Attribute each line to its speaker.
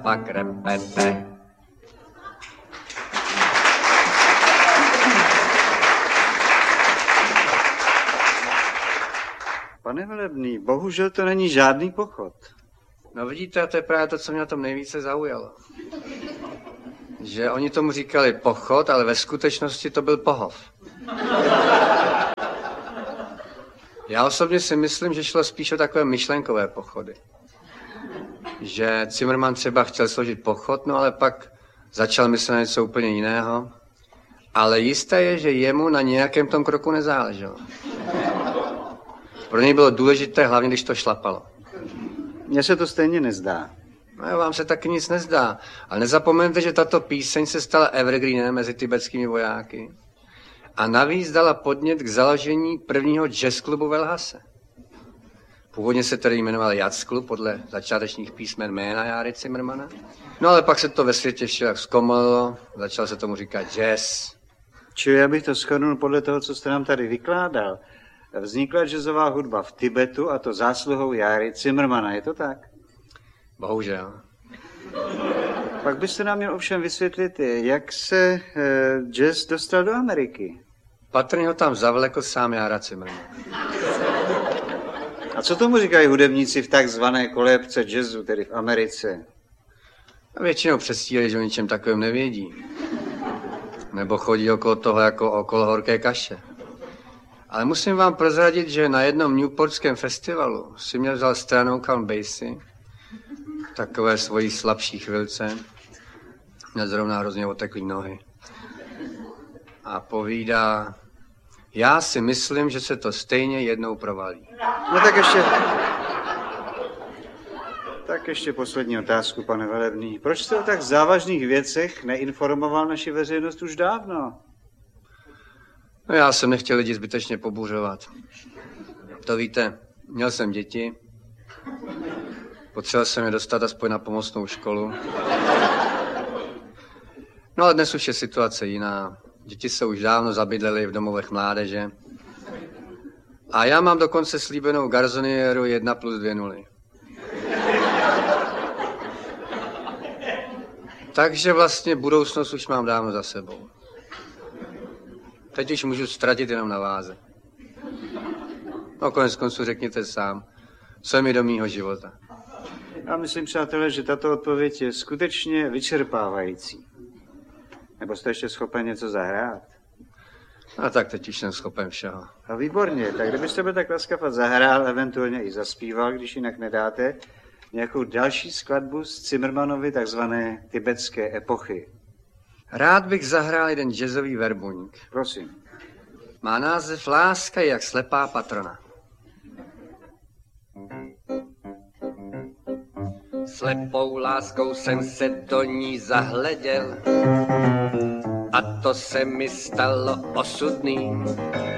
Speaker 1: pak repete.
Speaker 2: Pane Velebný, bohužel to není žádný pochod.
Speaker 1: No vidíte, to je právě to, co mě na tom nejvíce zaujalo. Že oni tomu říkali pochod, ale ve skutečnosti to byl pohov. Já osobně si myslím, že šlo spíš o takové myšlenkové pochody. Že Zimmermann třeba chtěl složit pochod, no ale pak začal myslet na něco úplně jiného. Ale jisté je, že jemu na nějakém tom kroku nezáleželo. Pro něj bylo důležité, hlavně když to šlapalo.
Speaker 2: Mně se to stejně nezdá.
Speaker 1: No, vám se taky nic nezdá. Ale nezapomeňte, že tato píseň se stala evergreenem mezi tibetskými vojáky. A navíc dala podnět k založení prvního jazz klubu v Lhase. Původně se tedy jmenoval Jazz klub podle začátečních písmen jména Járy Zimmermana. No ale pak se to ve světě však zkomolilo, začal se tomu říkat jazz.
Speaker 2: Čili já bych to shrnul podle toho, co jste nám tady vykládal. Vznikla jazzová hudba v Tibetu a to zásluhou Járy Zimmermana, je to tak?
Speaker 1: Bohužel.
Speaker 2: Pak byste nám měl ovšem vysvětlit, jak se jazz dostal do Ameriky.
Speaker 1: Patrně ho tam zavlekl sám Jára Zimmerman.
Speaker 2: A co tomu říkají hudebníci v takzvané kolébce jazzu, tedy v Americe?
Speaker 1: A většinou předstírají, že o ničem takovém nevědí. Nebo chodí okolo toho jako okolo horké kaše. Ale musím vám prozradit, že na jednom newportském festivalu si mě vzal stranou Count Basie, takové svojí slabší chvilce, měl zrovna hrozně oteklý nohy. A povídá, já si myslím, že se to stejně jednou provalí.
Speaker 2: No tak ještě poslední otázku, pane Velebný. Proč jste o tak závažných věcech neinformoval naši veřejnost už dávno?
Speaker 1: No já jsem nechtěl lidi zbytečně pobuřovat. To víte, měl jsem děti, potřeboval jsem je dostat aspoň na pomocnou školu. No ale dnes už je situace jiná. Děti se už dávno zabydlely v domovech mládeže. A já mám dokonce slíbenou garsoniéru 1+2 nuly. Takže vlastně budoucnost už mám dávno za sebou. Teď už můžu ztratit jenom na váze. No konec konců řekněte sám, co je mi do mýho života.
Speaker 2: Já myslím, přátelé, že tato odpověď je skutečně vyčerpávající. Nebo jste ještě schopen něco zahrát?
Speaker 1: A tak teď už jsem schopen všeho.
Speaker 2: A výborně, tak kdybyste byl tak laskav a zahrál, eventuálně i zaspíval, když jinak nedáte, nějakou další skladbu z Zimmermanovy takzvané tibetské epochy.
Speaker 1: Rád bych zahrál jeden jazzový verbuňk.
Speaker 2: Prosím.
Speaker 1: Má název Láska jak slepá patrona. Slepou láskou jsem se do ní zahleděl a to se mi stalo osudným.